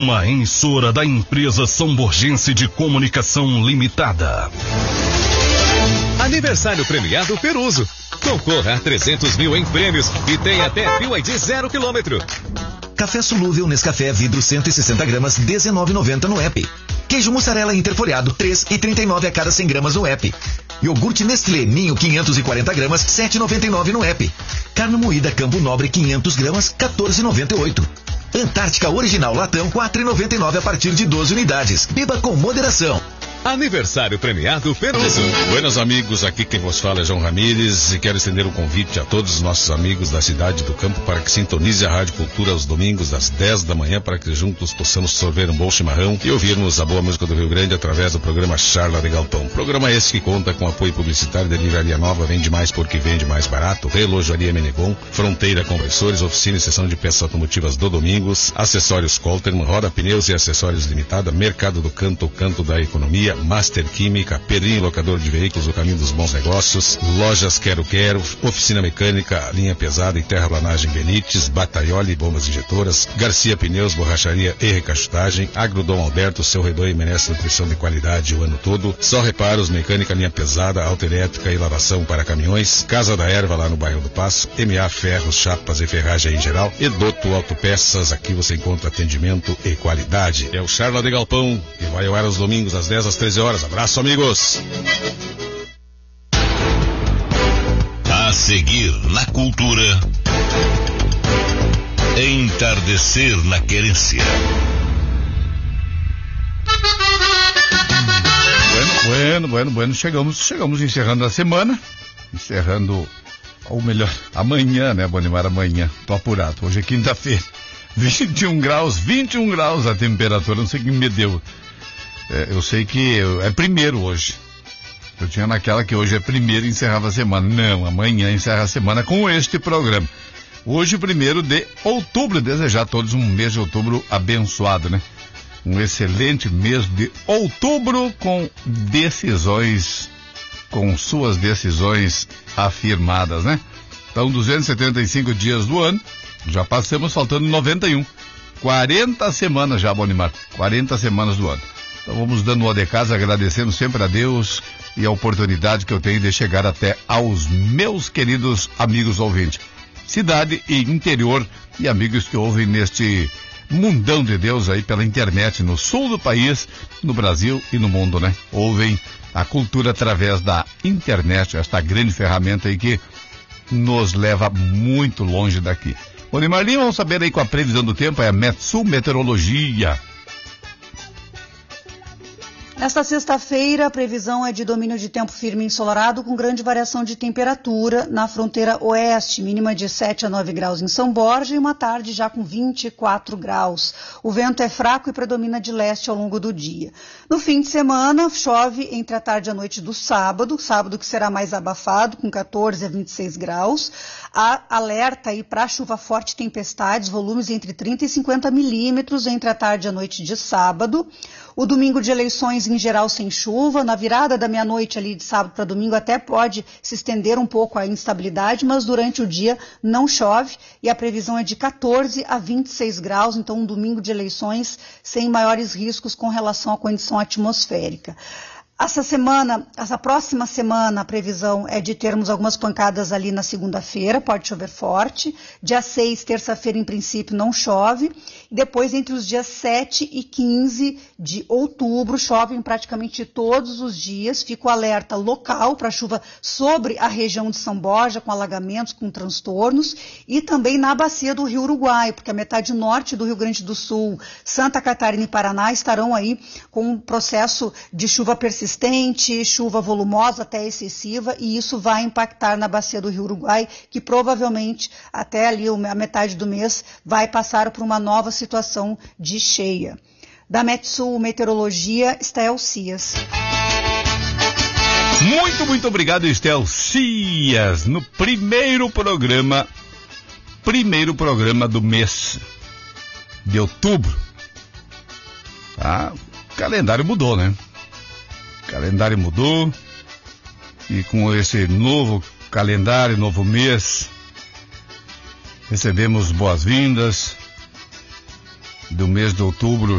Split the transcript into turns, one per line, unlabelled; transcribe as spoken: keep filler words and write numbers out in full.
Uma emissora da empresa São Borgense de Comunicação Limitada.
Aniversário premiado Peruso. Concorra a trezentos mil em prêmios e tem até B Y D zero quilômetro.
Café solúvel Nescafé vidro cento e sessenta gramas, dezenove e noventa no app. Queijo mussarela interfolhado, três e trinta e nove a cada cem gramas no app. Iogurte Nestlé Ninho quinhentos e quarenta gramas, sete e noventa e nove no app. Carne moída Campo Nobre quinhentos gramas, quatorze e noventa e oito. Antártica Original Latão, quatro e noventa e nove a partir de doze unidades. Beba com moderação.
Aniversário premiado Peruso.
Buenos amigos, aqui quem vos fala é João Ramírez e quero estender um convite a todos os nossos amigos da cidade do campo para que sintonize a Rádio Cultura aos domingos às dez da manhã para que juntos possamos sorver um bom chimarrão e ouvirmos a boa música do Rio Grande através do programa Charla de Galpão. Programa esse que conta com apoio publicitário da Livraria Nova, Vende Mais Porque Vende Mais Barato, Relojaria Menegon, Fronteira Compressores, Oficina e Seção de Peças Automotivas do Domingos, Acessórios Colterman, Roda Pneus e Acessórios Limitada, Mercado do Canto, o Canto da Economia, Master Química, Pedrinho Locador de Veículos, o Caminho dos Bons Negócios, Lojas Quero Quero, Oficina Mecânica, Linha Pesada e Terraplanagem Benites, Bataioli Bombas Injetoras, Garcia Pneus, Borracharia e Recachutagem, Agrodom Alberto, seu rebanho merece nutrição de qualidade o ano todo, Só Reparos, Mecânica Linha Pesada, Autoelétrica e Lavação para caminhões, Casa da Erva lá no bairro do Passo, M A Ferros, Chapas e Ferragem em geral, Edoto Autopeças, aqui você encontra atendimento e qualidade. É o Charla de Galpão, que vai ao ar aos domingos às dez às treze horas. Abraço, amigos.
A seguir na cultura, entardecer na querência.
Bueno, bueno, bueno, bueno, chegamos, chegamos encerrando a semana, encerrando, ou melhor, amanhã, né, Bonimar, amanhã, tô apurado, hoje é quinta-feira, vinte e um graus, vinte e um graus a temperatura, não sei o que me deu. É, eu sei que é primeiro hoje. Eu tinha naquela que hoje é primeiro e encerrava a semana. Não, amanhã encerra a semana com este programa. Hoje, primeiro de outubro. Desejar a todos um mês de outubro abençoado, né? Um excelente mês de outubro com decisões, com suas decisões afirmadas, né? Então, duzentos e setenta e cinco dias do ano. Já passamos faltando noventa e um. quarenta semanas já, Bonimar. quarenta semanas do ano. Então vamos dando o de casa, agradecendo sempre a Deus e a oportunidade que eu tenho de chegar até aos meus queridos amigos ouvintes. Cidade e interior e amigos que ouvem neste mundão de Deus aí pela internet, no sul do país, no Brasil e no mundo, né? Ouvem a cultura através da internet, esta grande ferramenta aí que nos leva muito longe daqui. Bom, e Marlinho, vamos saber aí com a previsão do tempo, é a Metsul Meteorologia.
Nesta sexta-feira, a previsão é de domínio de tempo firme e ensolarado, com grande variação de temperatura na fronteira oeste, mínima de sete a nove graus em São Borja e uma tarde já com vinte e quatro graus. O vento é fraco e predomina de leste ao longo do dia. No fim de semana, chove entre a tarde e a noite do sábado, sábado que será mais abafado, com quatorze a vinte e seis graus. Há alerta aí para chuva forte e tempestades, volumes entre trinta e cinquenta milímetros entre a tarde e a noite de sábado. O domingo de eleições em geral sem chuva, na virada da meia-noite ali de sábado para domingo até pode se estender um pouco a instabilidade, mas durante o dia não chove e a previsão é de quatorze a vinte e seis graus, então um domingo de eleições sem maiores riscos com relação à condição atmosférica. Essa semana, essa próxima semana, a previsão é de termos algumas pancadas ali na segunda-feira, pode chover forte. Dia seis, terça-feira, em princípio, não chove. E depois, entre os dias sete e quinze de outubro, chove em praticamente todos os dias. Fica o alerta local para chuva sobre a região de São Borja, com alagamentos, com transtornos. E também na bacia do Rio Uruguai, porque a metade norte do Rio Grande do Sul, Santa Catarina e Paraná estarão aí com um processo de chuva persistente. Chuva volumosa até excessiva, e isso vai impactar na bacia do Rio Uruguai, que provavelmente até ali a metade do mês vai passar por uma nova situação de cheia. Da Metsul Meteorologia, Estel Cias.
Muito, muito obrigado, Estel Cias, no primeiro programa, primeiro programa do mês de outubro. Ah, o calendário mudou, né? O calendário mudou e com esse novo calendário, novo mês, recebemos boas-vindas do mês de outubro